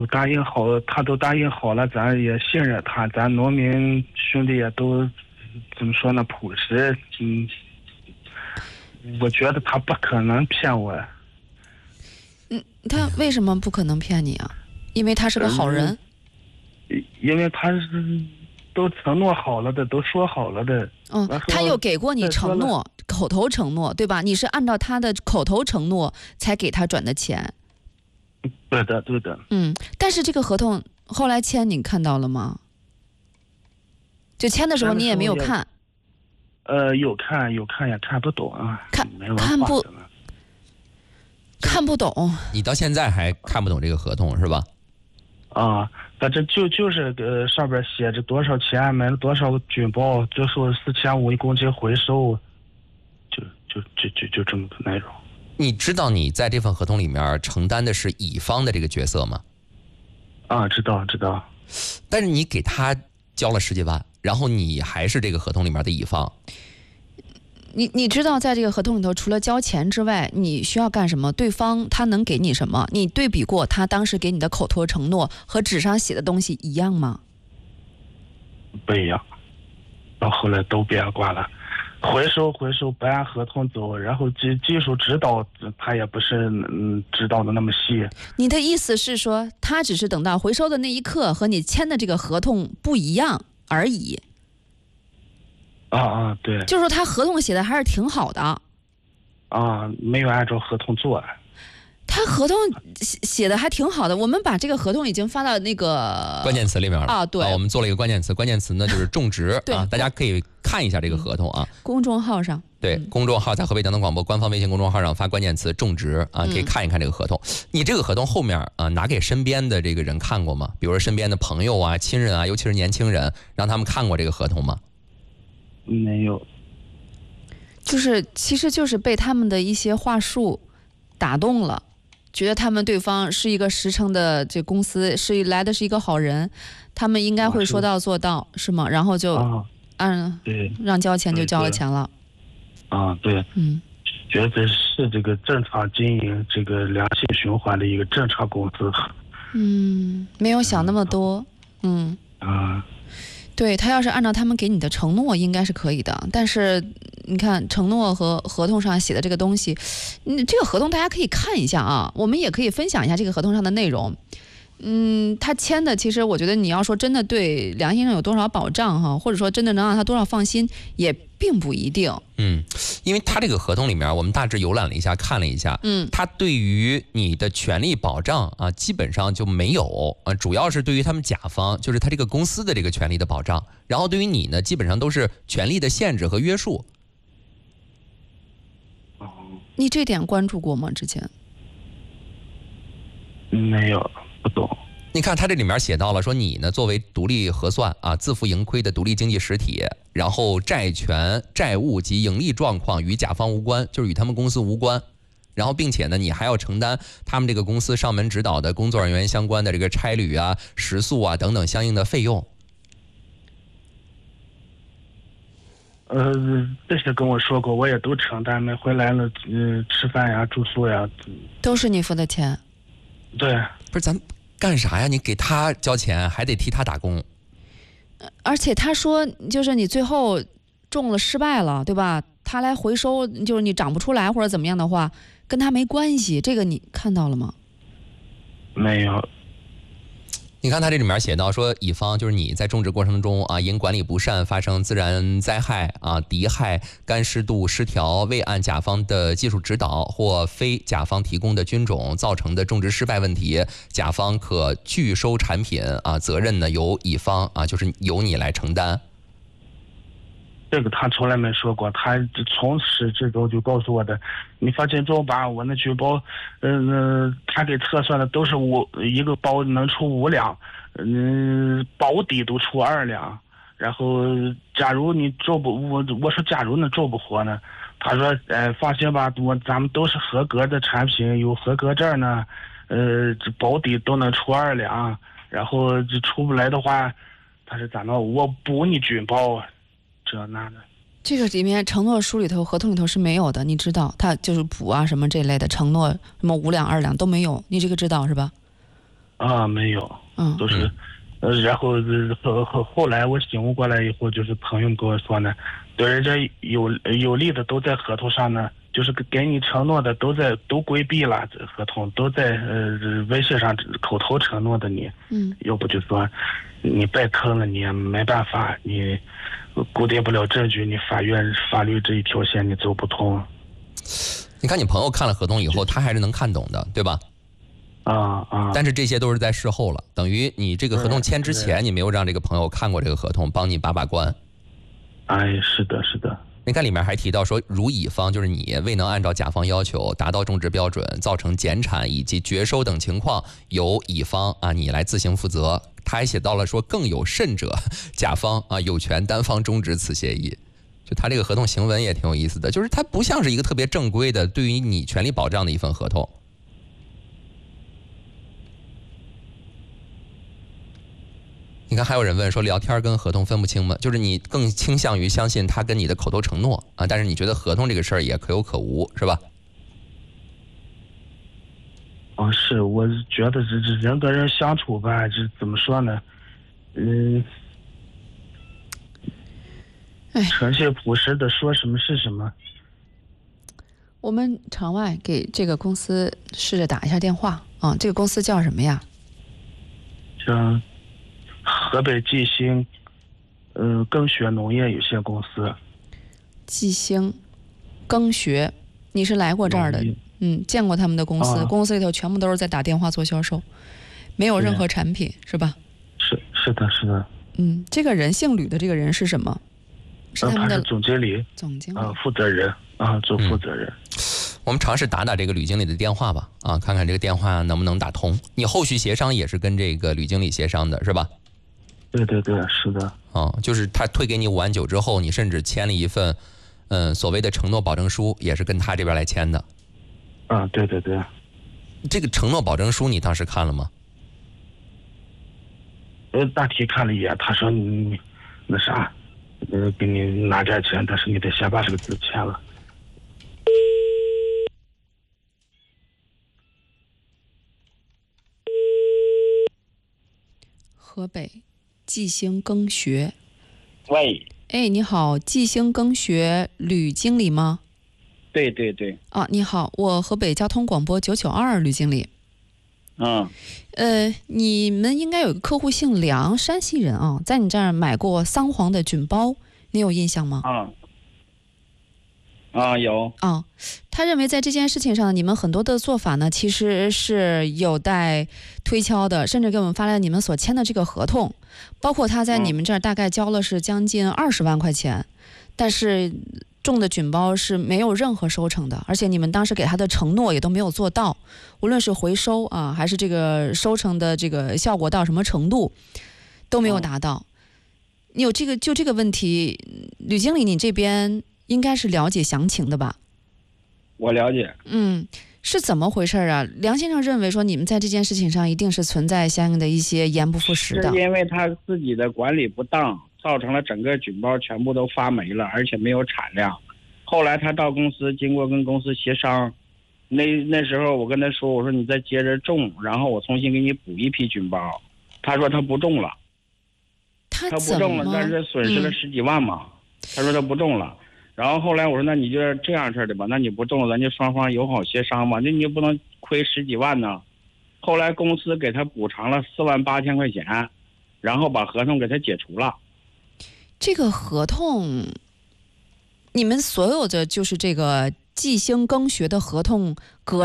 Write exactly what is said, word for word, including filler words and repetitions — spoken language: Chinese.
都答应好，他都答应好了，咱也信任他，咱农民兄弟也都怎么说呢，朴实。嗯，我觉得他不可能骗我。 嗯，他为什么不可能骗你啊？因为他是个好人。 嗯、因为他是都承诺好了的，都说好了的。 嗯，他有给过你承诺，口头承诺，对吧？你是按照他的口头承诺才给他转的钱。 对的，对的。 嗯，但是这个合同后来签，你看到了吗？就签的时候你也没有看。 呃，有看有看也看不懂啊， 看看不看不懂。 你到现在还看不懂这个合同是吧？ 啊，反正就就是呃上边写着多少钱买了多少军包，最后四千五一公斤回收，就就就就就这么个内容。 你知道你在这份合同里面承担的是乙方的这个角色吗？ 啊，知道知道。 但是你给他交了十几万，然后你还是这个合同里面的乙方。 你你知道在这个合同里头，除了交钱之外，你需要干什么？对方他能给你什么？你对比过他当时给你的口头承诺和纸上写的东西一样吗？ 不一样，到后来都变卦了。回收回收不按合同走，然后技技术指导他也不是嗯指导的那么细。 你的意思是说，他只是等到回收的那一刻和你签的这个合同不一样而已？ 啊啊，对。 就是说他合同写的还是挺好的。 啊，没有按照合同做。 他合同写的还挺好的，我们把这个合同已经发到那个关键词里面了啊，对， 啊，我们做了一个关键词，关键词呢就是种植啊，大家可以看一下这个合同啊， 公众号上， 对， 嗯、 公众号在河北交通广播官方微信公众号上发关键词种植啊，可以看一看这个合同。嗯、你这个合同后面啊，拿给身边的这个人看过吗？比如说身边的朋友啊、亲人啊，尤其是年轻人，让他们看过这个合同吗？ 没有， 就是其实就是被他们的一些话术打动了。觉得他们对方是一个实诚的这公司，是来的是一个好人，他们应该会说到做到，是吗？然后就按对让交钱就交了钱了。 啊，对， 嗯， 觉得是这个正常经营、这个良性循环的一个正常公司。 嗯，没有想那么多。嗯啊， 对，他要是按照他们给你的承诺，应该是可以的。但是你看，承诺和合同上写的这个东西，嗯，这个合同大家可以看一下啊，我们也可以分享一下这个合同上的内容。嗯，他签的，其实我觉得你要说真的对梁先生有多少保障哈，或者说真的能让他多少放心，也并不一定。 嗯，因为他这个合同里面，我们大致游览了一下，看了一下， 嗯， 他对于你的权利保障啊，基本上就没有啊，主要是对于他们甲方，就是他这个公司的这个权利的保障，然后对于你呢，基本上都是权利的限制和约束。 你这点关注过吗？之前没有，不懂。 你看他这里面写到了说，你呢作为独立核算啊自负盈亏的独立经济实体，然后债权、债务及盈利状况与甲方无关，就是与他们公司无关。然后并且呢，你还要承担他们这个公司上门指导的工作人员相关的这个差旅啊、食宿啊等等相应的费用。 呃，这些跟我说过，我也都承担了。回来了，嗯、呃，吃饭呀、住宿呀， 都是你付的钱。 对， 不是咱干啥呀？你给他交钱，还得替他打工。 而且他说，就是你最后中了失败了，对吧？他来回收，就是你长不出来或者怎么样的话，跟他没关系。这个你看到了吗？ 没有。 你看他这里面写到说，乙方就是你在种植过程中啊，因管理不善发生自然灾害啊、敌害、干湿度失调，未按甲方的技术指导或非甲方提供的菌种造成的种植失败问题，甲方可拒收产品啊，责任呢由乙方啊，就是由你来承担。 这个他从来没说过，他从始至终就告诉我的。你放心中吧，我那军包，嗯、呃，他给测算的都是五一个包能出五两，嗯，保底都出二两。然后，假如你做不我我说假如能做不活呢？他说，呃，放心吧，我咱们都是合格的产品，有合格证呢，呃，这保底都能出二两。然后这出不来的话，他是咋弄？我补你军包。这那的， 这个里面承诺书里头、合同里头是没有的，你知道，他就是补啊什么这类的承诺，什么五两、二两都没有，你这个知道是吧？ 啊，没有， 嗯， 都是，呃，然后呃后后后来我醒悟过来以后，就是朋友跟我说呢，对人家有有利的都在合同上呢，就是给给你承诺的都在都规避了，这合同都在呃微信上口头承诺的你， 嗯， 要不就说你被坑了，你也没办法，你固定不了证据，你法院法律这一条线你走不通。 你看你朋友看了合同以后，他还是能看懂的，对吧？ 啊啊！ 但是这些都是在事后了，等于你这个合同签之前，你没有让这个朋友看过这个合同，帮你把把关。 哎，是的，是的。 你看里面还提到说，如乙方就是你未能按照甲方要求达到种植标准，造成减产以及绝收等情况，由乙方啊你来自行负责。他还写到了说，更有甚者，甲方啊有权单方终止此协议。就他这个合同行文也挺有意思的，就是它不像是一个特别正规的对于你权利保障的一份合同。你看，还有人问说，聊天跟合同分不清吗？就是你更倾向于相信他跟你的口头承诺啊，但是你觉得合同这个事儿也可有可无，是吧？ 哦，是，我觉得这这人跟人相处吧，这怎么说呢？嗯， 哎， 诚信朴实的说什么是什么。 我们场外给这个公司试着打一下电话啊，这个公司叫什么呀？ 像河北济兴，呃，耕学农业有限公司。 济兴耕学，你是来过这儿的？嗯，见过他们的公司， 啊、 公司里头全部都是在打电话做销售，没有任何产品，是吧？ 是是的，是的。 嗯，这个人姓吕的这个人是什么？是他们的、 呃、他是总经理。 总经理啊、呃，负责人啊，做负责人。 嗯，我们尝试打打这个吕经理的电话吧，啊，看看这个电话能不能打通。你后续协商也是跟这个吕经理协商的，是吧？ 对对对，是的。 啊，就是他退给你五万九之后，你甚至签了一份，嗯，所谓的承诺保证书，也是跟他这边来签的。 啊，对对对。 这个承诺保证书你当时看了吗？ 呃，大体看了一眼，他说你那啥，呃，给你拿点钱，但是你得先把这个字签了。 河北济兴耕学。 喂。 哎，你好，济兴耕学吕经理吗？ 对对对。 啊，你好，我河北交通广播九九二吕经理。 嗯。 呃，你们应该有个客户姓梁，山西人啊，在你这儿买过桑黄的菌包，你有印象吗？ 啊。啊，有。 啊，他认为在这件事情上，你们很多的做法呢，其实是有待推敲的，甚至给我们发来了你们所签的这个合同，包括他在你们这儿大概交了是将近二十万块钱，嗯、但是种的菌包是没有任何收成的，而且你们当时给他的承诺也都没有做到，无论是回收啊，还是这个收成的这个效果到什么程度，都没有达到。嗯、你有这个就这个问题，吕经理，你这边应该是了解详情的吧？ 我了解。 嗯，是怎么回事啊？梁先生认为说你们在这件事情上一定是存在相应的一些言不符实的。 是因为他自己的管理不当，造成了整个菌包全部都发霉了，而且没有产量。后来他到公司，经过跟公司协商，那那时候我跟他说，我说你再接着种，然后我重新给你补一批菌包。他说他不种了。 他他不种了，但是损失了十几万嘛。嗯、他说他不种了。然后后来我说那你就这样式的吧，那你不种，咱就双方友好协商嘛，那你不能亏十几万呢。后来公司给他补偿了四万八千块钱，然后把合同给他解除了。 这个合同，你们所有的就是这个济兴耕学的合同隔